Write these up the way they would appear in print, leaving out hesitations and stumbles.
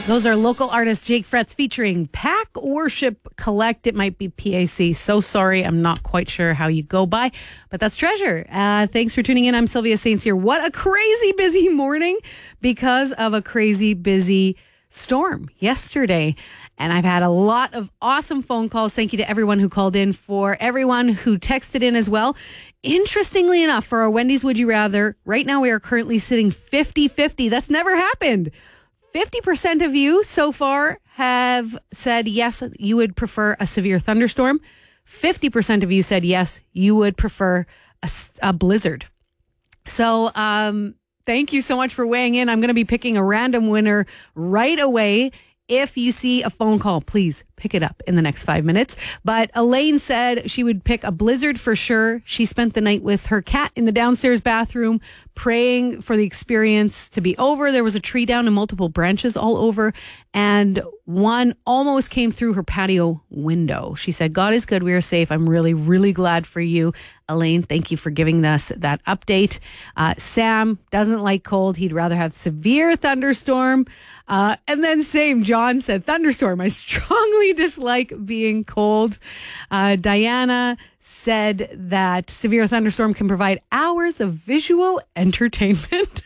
Those are local artist Jake Fretz featuring Pack Worship Collect. It might be PAC. So sorry. I'm not quite sure how you go by, but that's Treasure. Thanks for tuning in. I'm Sylvia Saints here. What a crazy busy morning because of a crazy busy storm yesterday. And I've had a lot of awesome phone calls. Thank you to everyone who called in, for everyone who texted in as well. Interestingly enough, for our Wendy's Would You Rather, right now we are currently sitting 50-50. That's never happened. 50% of you so far have said yes, you would prefer a severe thunderstorm. 50% of you said yes, you would prefer a blizzard. So thank you so much for weighing in. I'm going to be picking a random winner right away. If you see a phone call, please pick it up in the next 5 minutes. But Elaine said she would pick a blizzard for sure. She spent the night with her cat in the downstairs bathroom, praying for the experience to be over. There was a tree down and multiple branches all over, and one almost came through her patio window. She said, God is good. We are safe. I'm really, really glad for you. Elaine, thank you for giving us that update. Sam doesn't like cold. He'd rather have severe thunderstorm. And then same, John said, thunderstorm. I strongly dislike being cold. Diana said that severe thunderstorm can provide hours of visual entertainment.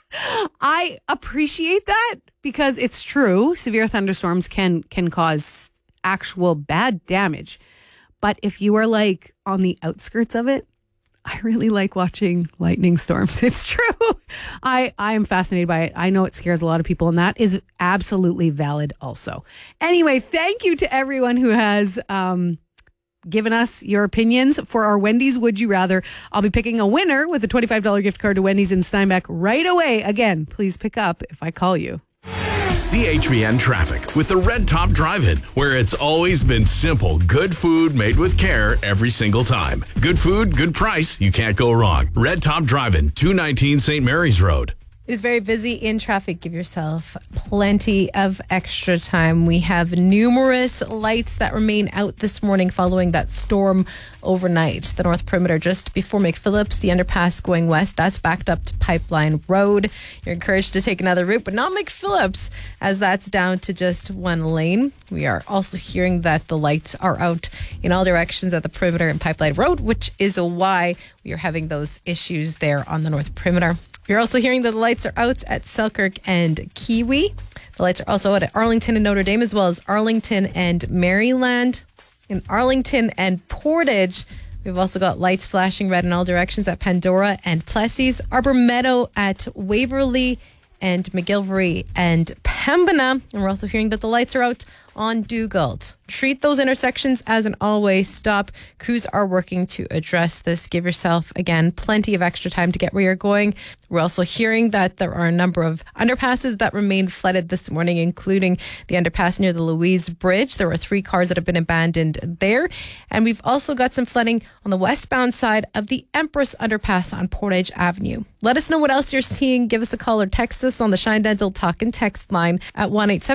I appreciate that because it's true. Severe thunderstorms can cause actual bad damage. But if you are like on the outskirts of it, I really like watching lightning storms. It's true. I am fascinated by it. I know it scares a lot of people, and that is absolutely valid also. Anyway, thank you to everyone who has given us your opinions for our Wendy's Would You Rather. I'll be picking a winner with a $25 gift card to Wendy's in Steinbach right away. Again, please pick up if I call you. CHVN Traffic with the Red Top Drive-In, where it's always been simple. Good food made with care every single time. Good food, good price. You can't go wrong. Red Top Drive-In, 219 St. Mary's Road. It is very busy in traffic. Give yourself plenty of extra time. We have numerous lights that remain out this morning following that storm overnight. The North Perimeter just before McPhillips, the underpass going west, that's backed up to Pipeline Road. You're encouraged to take another route, but not McPhillips, as that's down to just one lane. We are also hearing that the lights are out in all directions at the Perimeter and Pipeline Road, which is why we are having those issues there on the North Perimeter. You're also hearing that the lights are out at Selkirk and Kiwi. The lights are also out at Arlington and Notre Dame, as well as Arlington and Maryland. In Arlington and Portage, we've also got lights flashing red in all directions at Pandora and Plessis, Arbor Meadow at Waverly and McGilvery and Pembina. And we're also hearing that the lights are out on Dugald. Treat those intersections as an always stop. Crews are working to address this. Give yourself, again, plenty of extra time to get where you're going. We're also hearing that there are a number of underpasses that remain flooded this morning, including the underpass near the Louise Bridge. There were 3 cars that have been abandoned there. And we've also got some flooding on the westbound side of the Empress Underpass on Portage Avenue. Let us know what else you're seeing. Give us a call or text us on the Shine Dental Talk and Text line at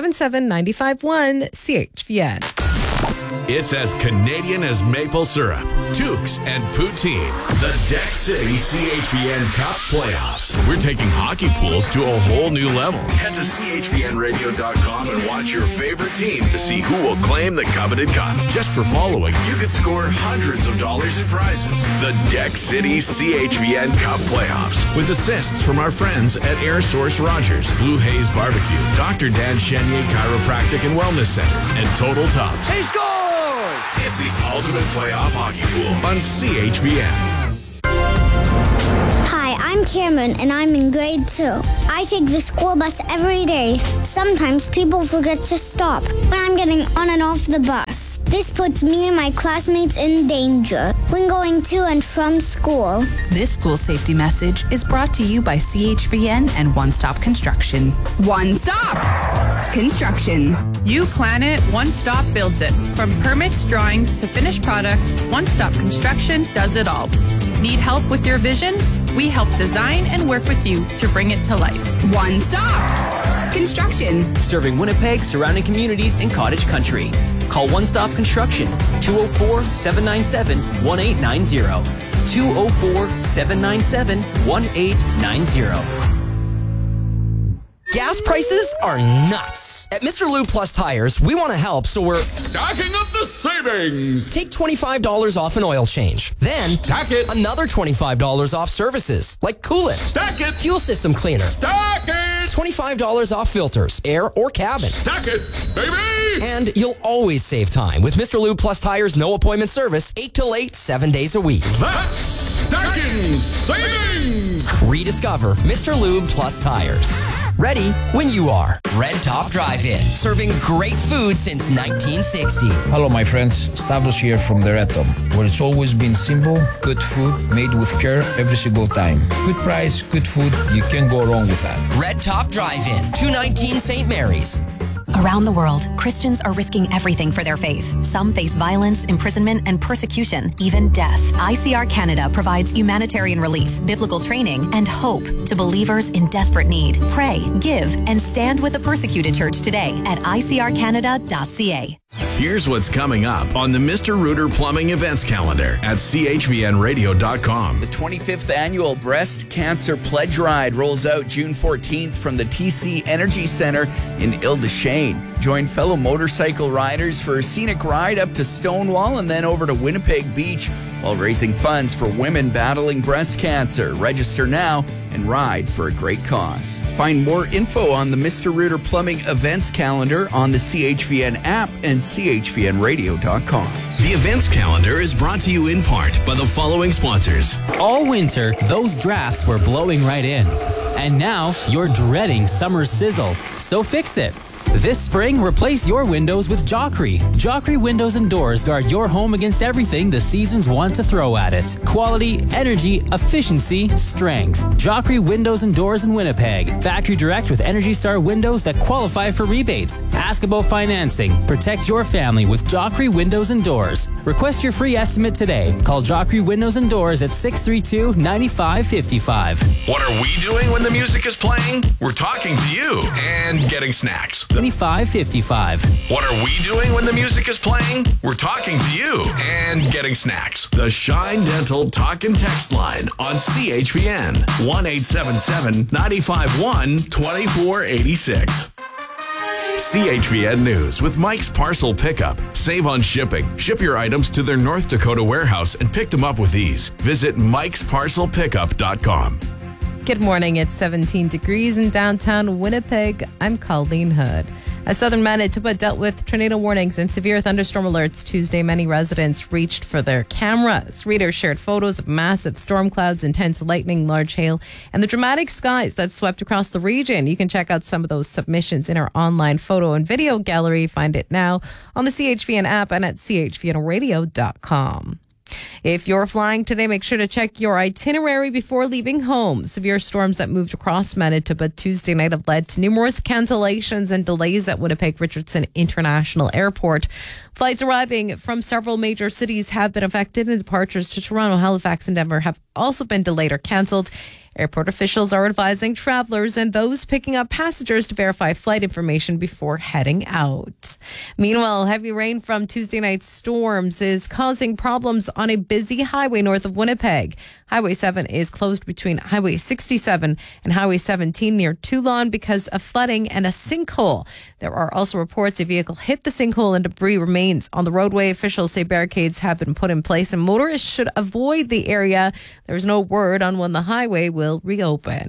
1-877-951 CHVN. It's as Canadian as maple syrup, toques, and poutine. The Deck City CHVN Cup Playoffs. We're taking hockey pools to a whole new level. Head to chvnradio.com and watch your favorite team to see who will claim the coveted cup. Just for following, you could score hundreds of dollars in prizes. The Deck City CHVN Cup Playoffs. With assists from our friends at Air Source Rogers, Blue Haze Barbecue, Dr. Dan Chenier Chiropractic and Wellness Center, and Total Tubs. He scores! It's the ultimate playoff hockey pool on CHVN. Hi, I'm Cameron, and I'm in grade 2. I take the school bus every day. Sometimes people forget to stop when I'm getting on and off the bus. This puts me and my classmates in danger when going to and from school. This school safety message is brought to you by CHVN and One Stop Construction. One Stop Construction. You plan it, One Stop builds it. From permits, drawings to finished product, One Stop Construction does it all. Need help with your vision? We help design and work with you to bring it to life. One Stop Construction. Serving Winnipeg, surrounding communities, and cottage country. Call One Stop Construction, 204-797-1890. 204-797-1890. Gas prices are nuts. At Mr. Lube Plus Tires, we want to help, so we're Stacking up the savings. take $25 off an oil change. Then Stack it. another $25 off services, like coolant, Stack it. fuel system cleaner, Stack it. $25 off filters, air or cabin. Stack it, baby. And you'll always save time with Mr. Lube Plus Tires' no appointment service, 8 till 8, 7 days a week. That's stacking savings. Rediscover Mr. Lube Plus Tires. Ready when you are. Red Top Drive-In, serving great food since 1960. Hello, my friends. Stavros here from the Red Top, where it's always been simple, good food, made with care every single time. Good price, good food. You can't go wrong with that. Red Top Drive-In, 219 St. Mary's. Around the world, Christians are risking everything for their faith. Some face violence, imprisonment, and persecution, even death. ICR Canada provides humanitarian relief, biblical training, and hope to believers in desperate need. Pray, give, and stand with the persecuted church today at icrcanada.ca. Here's what's coming up on the Mr. Rooter Plumbing events calendar at chvnradio.com. The 25th annual Breast Cancer Pledge Ride rolls out June 14th from the TC Energy Center in Ile-des-Chênes. Join fellow motorcycle riders for a scenic ride up to Stonewall and then over to Winnipeg Beach while raising funds for women battling breast cancer. Register now and ride for a great cause. Find more info on the Mr. Rooter Plumbing events calendar on the CHVN app and chvnradio.com. The events calendar is brought to you in part by the following sponsors. All winter, those drafts were blowing right in. And now you're dreading summer sizzle. So fix it. This spring, replace your windows with Joffrey. Joffrey Windows and Doors guard your home against everything the seasons want to throw at it. Quality, energy, efficiency, strength. Joffrey Windows and Doors in Winnipeg. Factory direct with Energy Star windows that qualify for rebates. Ask about financing. Protect your family with Joffrey Windows and Doors. Request your free estimate today. Call Joffrey Windows and Doors at 632-9555. What are we doing when the music is playing? We're talking to you and getting snacks. 9555. What are we doing when the music is playing? We're talking to you and getting snacks. The Shine Dental Talk and Text line on CHVN 1-877-951-2486. CHVN News with Mike's Parcel Pickup. Save on shipping. Ship your items to their North Dakota warehouse and pick them up with ease. Visit mikesparcelpickup.com. Good morning. It's 17 degrees in downtown Winnipeg. I'm Colleen Hood. As southern Manitoba dealt with tornado warnings and severe thunderstorm alerts Tuesday, many residents reached for their cameras. Readers shared photos of massive storm clouds, intense lightning, large hail, and the dramatic skies that swept across the region. You can check out some of those submissions in our online photo and video gallery. Find it now on the CHVN app and at chvnradio.com. If you're flying today, make sure to check your itinerary before leaving home. Severe storms that moved across Manitoba Tuesday night have led to numerous cancellations and delays at Winnipeg Richardson International Airport. Flights arriving from several major cities have been affected, and departures to Toronto, Halifax, and Denver have also been delayed or canceled. Airport officials are advising travelers and those picking up passengers to verify flight information before heading out. Meanwhile, heavy rain from Tuesday night's storms is causing problems on a busy highway north of Winnipeg. Highway 7 is closed between Highway 67 and Highway 17 near Toulon because of flooding and a sinkhole. There are also reports a vehicle hit the sinkhole and debris remains on the roadway. Officials say barricades have been put in place and motorists should avoid the area. There's no word on when the highway will reopen.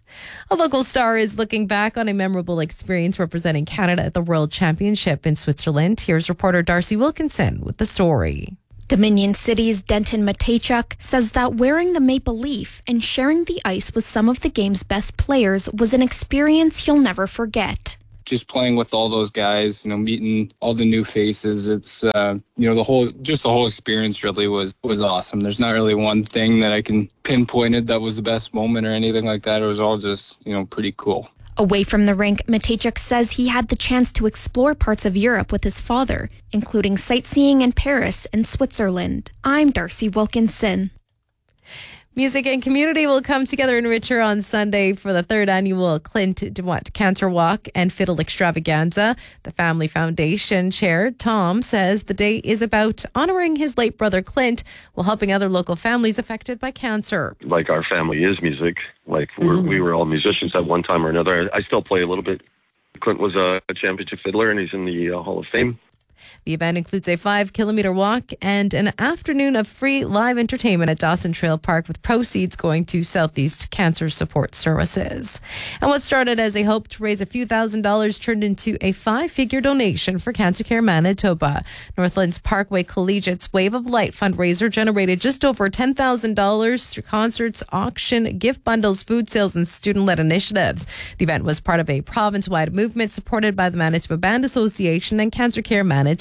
A local star is looking back on a memorable experience representing Canada at the World Championship in Switzerland. Here's reporter Darcy Wilkinson with the story. Dominion City's Denton Matejchuk says that wearing the maple leaf and sharing the ice with some of the game's best players was an experience he'll never forget. Just playing with all those guys, meeting all the new faces. It's, the whole experience really was awesome. There's not really one thing that I can pinpoint it that was the best moment or anything like that. It was all just, pretty cool. Away from the rink, Matejchuk says he had the chance to explore parts of Europe with his father, including sightseeing in Paris and Switzerland. I'm Darcy Wilkinson. Music and community will come together in Richer on Sunday for the 3rd annual Clint DeWatt Cancer Walk and Fiddle Extravaganza. The Family Foundation Chair, Tom, says the day is about honoring his late brother Clint while helping other local families affected by cancer. Like our family is music. Like we were all musicians at one time or another. I still play a little bit. Clint was a championship fiddler and he's in the Hall of Fame. The event includes a 5-kilometer walk and an afternoon of free live entertainment at Dawson Trail Park, with proceeds going to Southeast Cancer Support Services. And what started as a hope to raise a few $1,000s turned into a 5-figure donation for Cancer Care Manitoba. Northland's Parkway Collegiate's Wave of Light fundraiser generated just over $10,000 through concerts, auction, gift bundles, food sales, and student-led initiatives. The event was part of a province-wide movement supported by the Manitoba Band Association and Cancer Care Manitoba.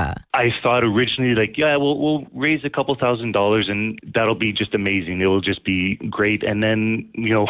I thought originally, we'll raise a couple $1,000s and that'll be just amazing. It will just be great. And then,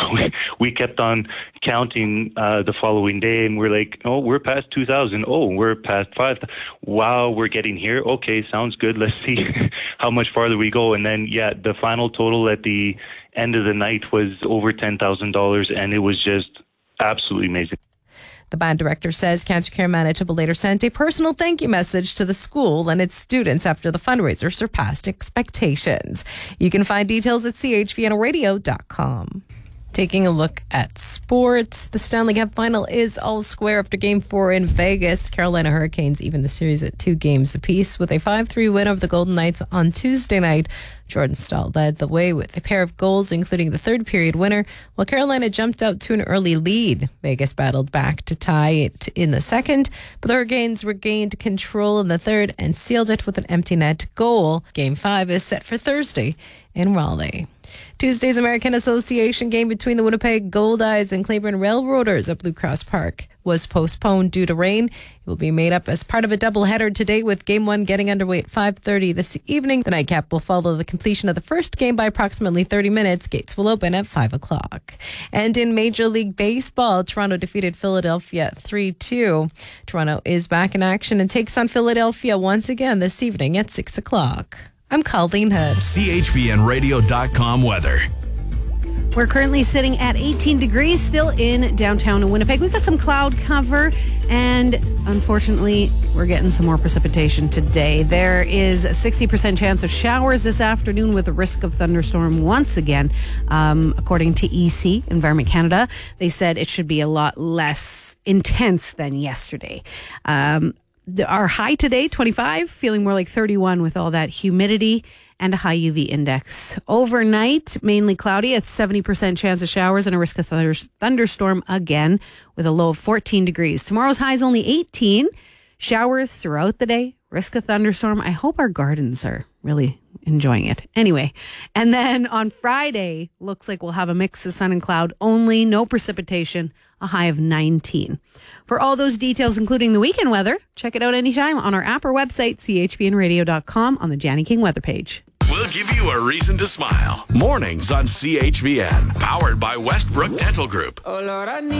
we kept on counting the following day and we're like, oh, we're past 2,000. Oh, we're past 5,000. Wow, we're getting here. Okay, sounds good. Let's see how much farther we go. And then, the final total at the end of the night was over $10,000 and it was just absolutely amazing. The band director says Cancer Care Manitoba later sent a personal thank you message to the school and its students after the fundraiser surpassed expectations. You can find details at chvnradio.com. Taking a look at sports, the Stanley Cup final is all square after Game 4 in Vegas. Carolina Hurricanes even the series at 2 games apiece with a 5-3 win over the Golden Knights on Tuesday night. Jordan Staal led the way with a pair of goals, including the third period winner, while Carolina jumped out to an early lead. Vegas battled back to tie it in the second, but the Hurricanes regained control in the third and sealed it with an empty net goal. Game 5 is set for Thursday in Raleigh. Tuesday's American Association game between the Winnipeg Goldeyes and Claiborne Railroaders at Blue Cross Park was postponed due to rain. It will be made up as part of a doubleheader today, with Game 1 getting underway at 5:30 this evening. The nightcap will follow the completion of the first game by approximately 30 minutes. Gates will open at 5 o'clock. And in Major League Baseball, Toronto defeated Philadelphia 3-2. Toronto is back in action and takes on Philadelphia once again this evening at 6 o'clock. I'm Colleen Hood. CHVNradio.com weather. We're currently sitting at 18 degrees still in downtown Winnipeg. We've got some cloud cover, and unfortunately, we're getting some more precipitation today. There is a 60% chance of showers this afternoon with a risk of thunderstorm once again. According to EC, Environment Canada, they said it should be a lot less intense than yesterday. Our high today, 25, feeling more like 31 with all that humidity and a high UV index. Overnight, mainly cloudy at 70% chance of showers and a risk of thunderstorm again with a low of 14 degrees. Tomorrow's high is only 18. Showers throughout the day, risk of thunderstorm. I hope our gardens are really enjoying it. Anyway, and then on Friday, looks like we'll have a mix of sun and cloud only, no precipitation, a high of 19. For all those details, including the weekend weather, check it out anytime on our app or website, chvnradio.com, on the Janny King weather page. We'll give you a reason to smile. Mornings on CHVN, powered by Westbrook Dental Group.